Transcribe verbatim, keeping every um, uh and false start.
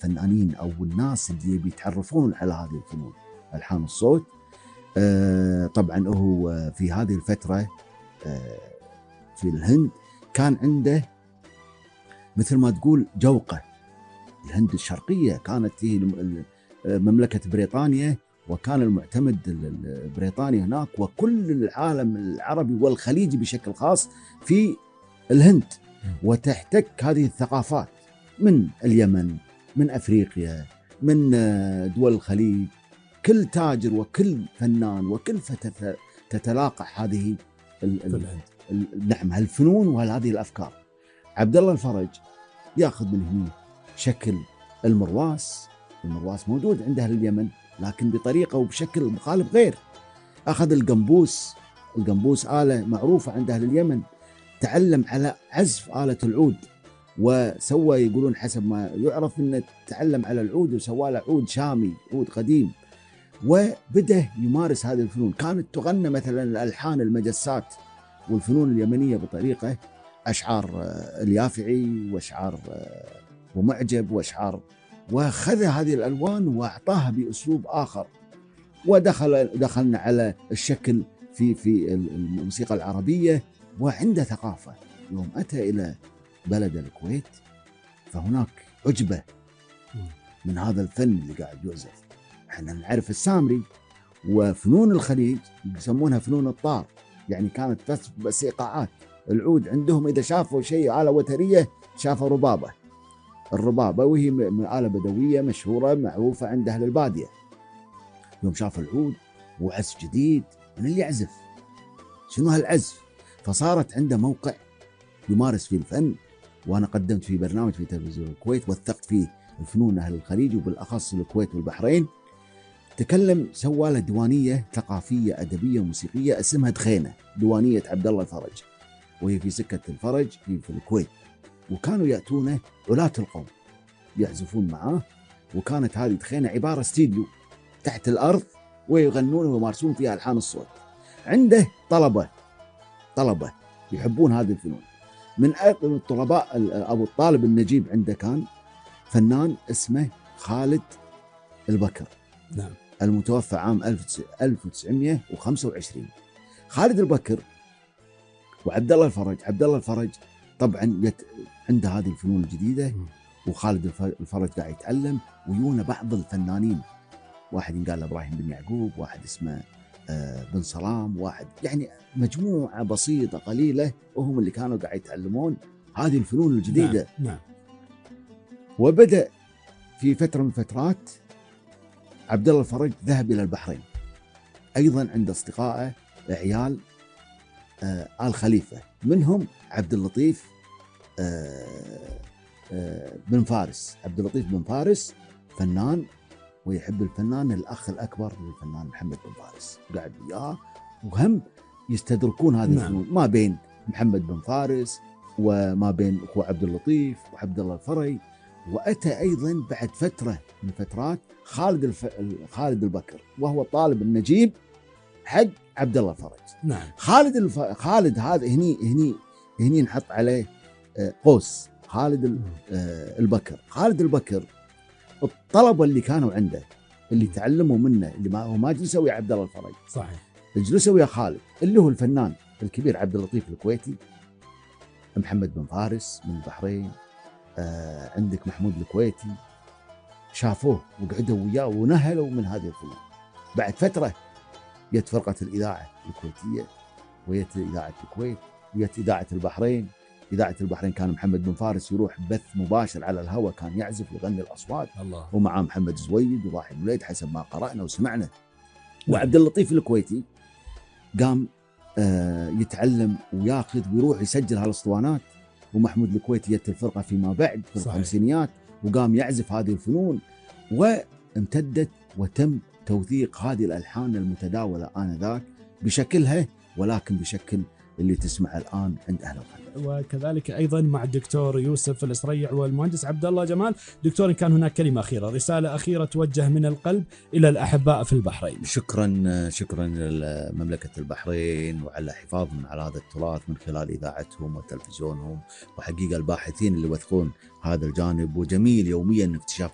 الفنانين أو الناس اللي بيتعرفون على هذه الفنون ألحان الصوت. آه طبعا هو في هذه الفترة آه في الهند كان عنده مثل ما تقول جوقة. الهند الشرقية كانت هي مملكة بريطانيا، وكان المعتمد البريطاني هناك، وكل العالم العربي والخليجي بشكل خاص في الهند، وتحتك هذه الثقافات من اليمن، من أفريقيا، من دول الخليج. كل تاجر وكل فنان وكل فتى تتلاقح هذه نعم هالفنون وهذه الأفكار. عبد الله الفرج ياخذ من هنا شكل المرواس. المرواس موجود عند أهل اليمن لكن بطريقة وبشكل مخالف غير. أخذ القنبوس. القنبوس آلة معروفة عند أهل اليمن. تعلم على عزف آلة العود، وسوى يقولون حسب ما يعرف أنه تعلم على العود وسوى له عود شامي، عود قديم، وبدأ يمارس هذه الفنون. كانت تغنى مثلا الألحان المجسات والفنون اليمنية بطريقة أشعار اليافعي وأشعار ومعجب وأشعار، وخذ هذه الألوان وأعطاها بأسلوب آخر. ودخل دخلنا على الشكل في في الموسيقى العربية، وعنده ثقافة. يوم أتى إلى بلد الكويت فهناك عجبة من هذا الفن اللي قاعد يعزف. احنا نعرف السامري وفنون الخليج يسمونها فنون الطار، يعني كانت بس إيقاعات. العود عندهم إذا شافوا شيء آلة وترية شافوا ربابة. الربابة وهي آلة بدوية مشهورة معروفة عند أهل البادية. يوم شاف العود وعزف جديد، من اللي يعزف؟ شنو هالعزف؟ فصارت عنده موقع يمارس فيه الفن. وأنا قدمت في برنامج في تلفزيون الكويت وثقت فيه الفنون أهل الخليج وبالأخص الكويت والبحرين. تكلم سوى له ديوانية ثقافية أدبية وموسيقية اسمها دخينة، ديوانية عبد الله الفرج، وهي في سكة الفرج في, في الكويت. وكانوا يأتونه علاة القوم يعزفون معاه، وكانت هذه دخينة عبارة استديو تحت الأرض ويغنون ويمارسون فيها ألحان الصوت. عنده طلبة طلبة يحبون هذه الفنون. من الطلباء أبو الطالب النجيب عنده كان فنان اسمه خالد البكر، نعم، المتوفى عام ألف وتسعمئة وخمسة وعشرين. خالد البكر وعبد الله الفرج. عبد الله الفرج طبعا يت... عنده هذه الفنون الجديدة، وخالد الفرج قاعد يتعلم ويونا بعض الفنانين. واحد ينقال له إبراهيم بن يعقوب، واحد اسمه آه بن سلام، واحد يعني مجموعة بسيطة قليلة وهم اللي كانوا قاعد يتعلمون هذه الفنون الجديدة. نعم. نعم. وبدأ في فترة من فترات عبد الله الفرج ذهب إلى البحرين، أيضا عند أصدقائه عيال آه آل خليفة، منهم عبد اللطيف آه آه بن فارس. عبد اللطيف بن فارس فنان ويحب الفنان الأخ الأكبر للفنان محمد بن فارس، قاعد وياه وهم يستدركون هذه نعم. الفنون ما بين محمد بن فارس وما بين أخوه عبد اللطيف وعبد الله الفري. وأتى أيضا بعد فترة من فترات خالد الف... خالد البكر، وهو طالب النجيب حق عبد الله الفرج. نعم. خالد الف... خالد هذا هني هني هني نحط عليه قوس. خالد البكر خالد البكر الطلبة اللي كانوا عنده اللي تعلموا منه، اللي ما هو ما جلسوا ويا عبد الله الفرج، صحيح، جلسوا ويا خالد اللي هو الفنان الكبير عبد اللطيف الكويتي، محمد بن فارس من البحرين، آه عندك محمود الكويتي. شافوه وقعدوا وياه ونهلوا من هذه الفنون. بعد فترة جت فرقة الإذاعة الكويتية ويت إذاعة الكويت ويت إذاعة البحرين. إذاعة البحرين كان محمد بن فارس يروح بث مباشر على الهواء، كان يعزف ويغني الأصوات الله. ومعه محمد زويد وضاحي الوليد حسب ما قرأنا وسمعنا. وعبد اللطيف الكويتي قام آه يتعلم وياخذ ويروح يسجل هالاسطوانات، ومحمود الكويتي يت الفرقة فيما بعد في الخمسينيات وقام يعزف هذه الفنون، وامتدت وتم توثيق هذه الألحان المتداولة آنذاك بشكلها، ولكن بشكل اللي تسمع الآن عند أهل الخليج. وكذلك أيضا مع الدكتور يوسف الإسريع والمهندس عبد الله جمال. دكتور، إن كان هناك كلمة أخيرة، رسالة أخيرة توجه من القلب إلى الأحباء في البحرين. شكرا شكرا لمملكة البحرين وعلى حفاظهم على هذا التراث من خلال إذاعتهم وتلفزيونهم، وحقيقة الباحثين اللي يوثقون هذا الجانب. وجميل يوميا اكتشاف